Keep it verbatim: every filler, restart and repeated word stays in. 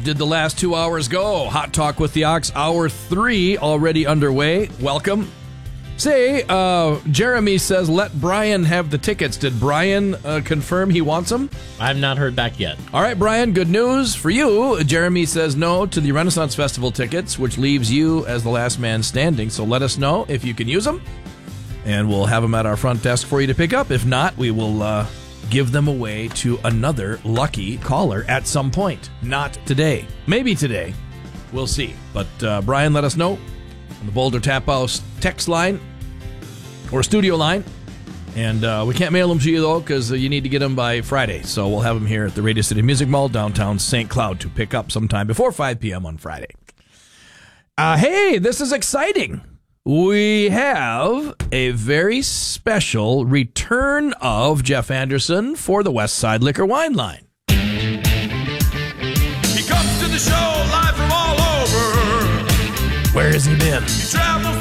did the last two hours go? Hot Talk with the Ox, hour three already underway. Welcome. Say, uh, Jeremy says, let Brian have the tickets. Did Brian uh, confirm he wants them? I have not heard back yet. All right, Brian, good news for you. Jeremy says no to the Renaissance Festival tickets, which leaves you as the last man standing. So let us know if you can use them, and we'll have them at our front desk for you to pick up. If not, we will uh, give them away to another lucky caller at some point. Not today. Maybe today. We'll see. But, uh, Brian, let us know on the Boulder Tap House text line or studio line. And uh, we can't mail them to you, though, because uh, you need to get them by Friday. So we'll have them here at the Radio City Music Mall, downtown Saint Cloud, to pick up sometime before five p.m. on Friday. Uh, hey, this is exciting. We have a very special return of Jeff Anderson for the West Side Liquor Wine Line. He comes to the show live from all over. Where has he been? He travels